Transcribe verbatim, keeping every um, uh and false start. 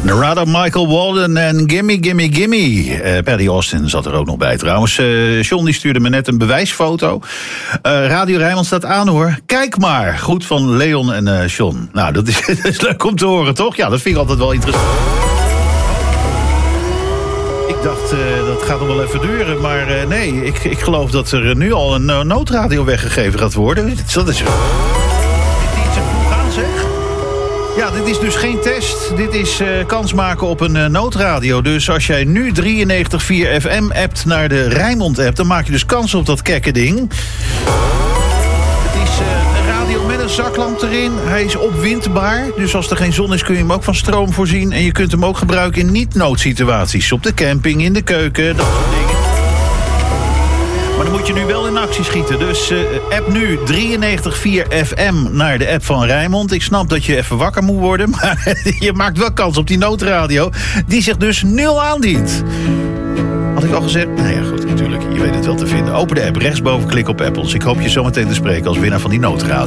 Narada, Michael Walden en Gimme, Gimme, Gimme. Uh, Paddy Austin zat er ook nog bij trouwens. Uh, John die stuurde me net een bewijsfoto. Uh, Radio Rijnmond staat aan hoor. Kijk maar. Goed van Leon en uh, John. Nou, dat is, dat is leuk om te horen, toch? Ja, dat vind ik altijd wel interessant. Ik dacht, uh, dat gaat nog wel even duren. Maar uh, nee, ik, ik geloof dat er nu al een uh, noodradio weggegeven gaat worden. Dat is... Ja, dit is dus geen test. Dit is uh, kans maken op een uh, noodradio. Dus als jij nu drieënnegentig komma vier F M appt naar de Rijnmond-app... dan maak je dus kans op dat kekke ding. Het is uh, een radio met een zaklamp erin. Hij is opwindbaar. Dus als er geen zon is kun je hem ook van stroom voorzien. En je kunt hem ook gebruiken in niet-noodsituaties. Op de camping, in de keuken, dat soort dingen. Maar dan moet je nu wel in actie schieten. Dus uh, app nu drieënnegentig komma vier F M naar de app van Rijnmond. Ik snap dat je even wakker moet worden. Maar je maakt wel kans op die noodradio. Die zich dus nul aandient. Had ik al gezegd? Nou ja, goed, natuurlijk. Je weet het wel te vinden. Open de app, rechtsboven, klik op Apples. Ik hoop je zometeen te spreken als winnaar van die noodradio.